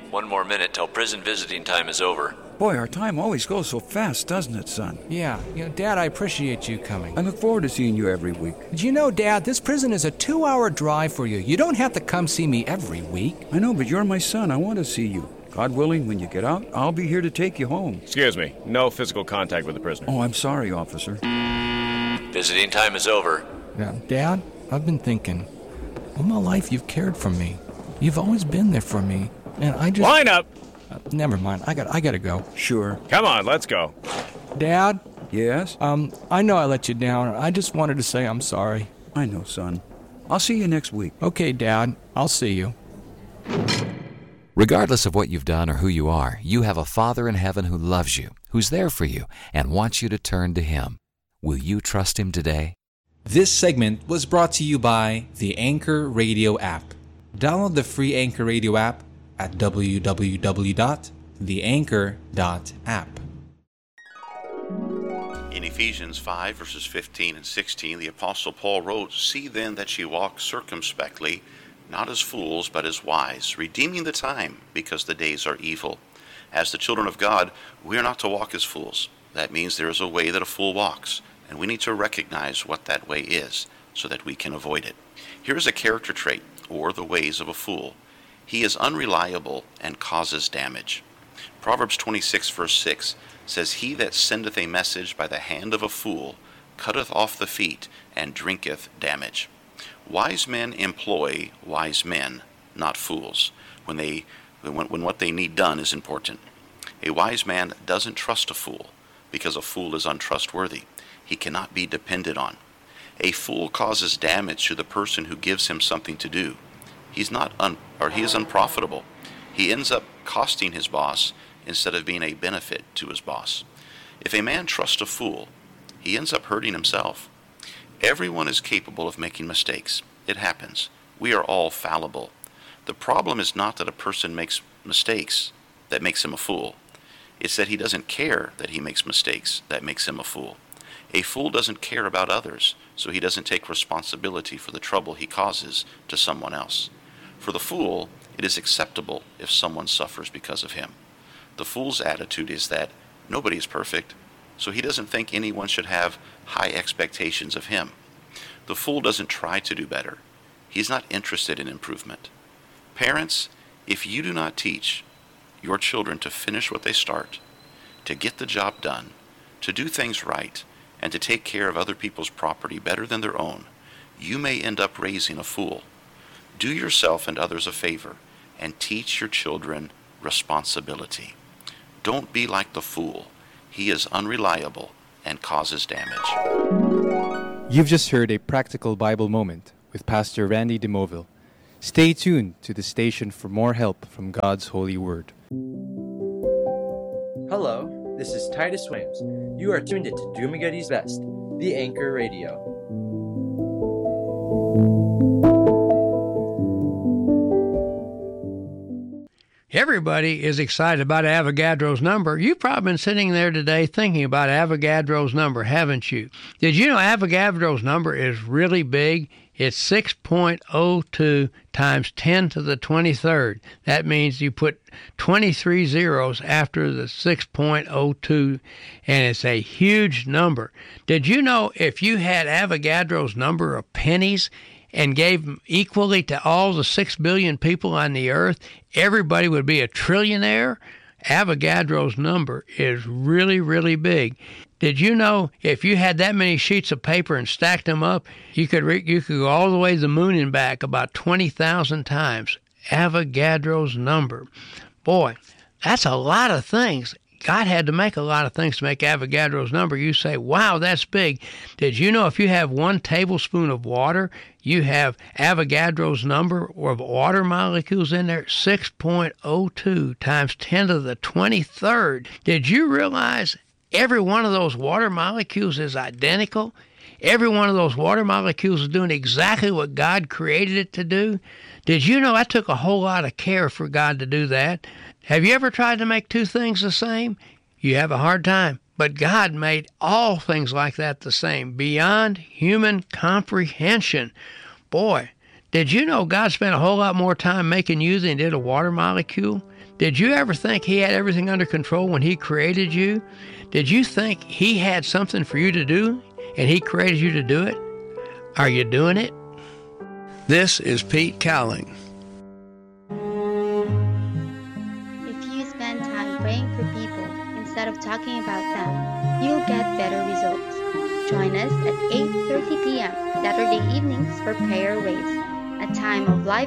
One more minute till prison visiting time is over. Boy, our time always goes so fast, doesn't it, son? Yeah, Dad, I appreciate you coming. I look forward to seeing you every week. Did you know, Dad, this prison is a 2-hour drive for you. You don't have to come see me every week. I know, but you're my son. I want to see you. God willing, when you get out, I'll be here to take you home. Excuse me. No physical contact with the prisoner. Oh, I'm sorry, officer. Visiting time is over. Now, Dad, I've been thinking. All my life you've cared for me. You've always been there for me. And I just... Line up! Never mind. I gotta go. Sure. Come on, let's go. Dad? Yes? I know I let you down. I just wanted to say I'm sorry. I know, son. I'll see you next week. Okay, Dad. I'll see you. Regardless of what you've done or who you are, you have a Father in heaven who loves you, who's there for you, and wants you to turn to Him. Will you trust Him today? This segment was brought to you by the Anchor Radio app. Download the free Anchor Radio app at www.theanchor.app. In Ephesians 5, verses 15 and 16, the Apostle Paul wrote, "See then that ye walk circumspectly, not as fools, but as wise, redeeming the time, because the days are evil." As the children of God, we are not to walk as fools. That means there is a way that a fool walks, and we need to recognize what that way is so that we can avoid it. Here is a character trait, or the ways of a fool. He is unreliable and causes damage. Proverbs 26, verse 6 says, "He that sendeth a message by the hand of a fool cutteth off the feet and drinketh damage." Wise men employ wise men, not fools, when what they need done is important. A wise man doesn't trust a fool, because a fool is untrustworthy. He cannot be depended on. A fool causes damage to the person who gives him something to do. He is unprofitable. He ends up costing his boss instead of being a benefit to his boss. If a man trusts a fool, he ends up hurting himself. Everyone is capable of making mistakes. It happens. We are all fallible. The problem is not that a person makes mistakes that makes him a fool. It's that he doesn't care that he makes mistakes that makes him a fool. A fool doesn't care about others, so he doesn't take responsibility for the trouble he causes to someone else. For the fool, it is acceptable if someone suffers because of him. The fool's attitude is that nobody is perfect, so he doesn't think anyone should have high expectations of him. The fool doesn't try to do better. He's not interested in improvement. Parents, if you do not teach your children to finish what they start, to get the job done, to do things right, and to take care of other people's property better than their own, you may end up raising a fool. Do yourself and others a favor and teach your children responsibility. Don't be like the fool. He is unreliable and causes damage. You've just heard a practical Bible moment with Pastor Randy DeMoville. Stay tuned to the station for more help from God's holy word. Hello, this is Titus Williams. You are tuned into Doomaguddy's Best, the Anchor Radio. Everybody is excited about Avogadro's number. You've probably been sitting there today thinking about Avogadro's number, haven't you? Did you know Avogadro's number is really big? It's 6.02 times 10 to the 23rd. That means you put 23 zeros after the 6.02, and it's a huge number. Did you know if you had Avogadro's number of pennies and gave them equally to all the 6 billion people on the earth, everybody would be a trillionaire? Avogadro's number is really, really big. Did you know if you had that many sheets of paper and stacked them up, you could go all the way to the moon and back about 20,000 times? Avogadro's number. Boy, that's a lot of things. God had to make a lot of things to make Avogadro's number. You say, wow, that's big. Did you know if you have 1 tablespoon of water, you have Avogadro's number of water molecules in there? 6.02 times 10 to the 23rd. Did you realize every one of those water molecules is identical? Every one of those water molecules is doing exactly what God created it to do? Did you know that took a whole lot of care for God to do that? Have you ever tried to make 2 things the same? You have a hard time. But God made all things like that the same, beyond human comprehension. Boy, did you know God spent a whole lot more time making you than he did a water molecule? Did you ever think He had everything under control when He created you? Did you think He had something for you to do and He created you to do it? Are you doing it? This is Pete Cowling. If you spend time praying for people instead of talking about them, you'll get better results. Join us at 8:30 p.m. Saturday evenings for Prayer Waves, a time of live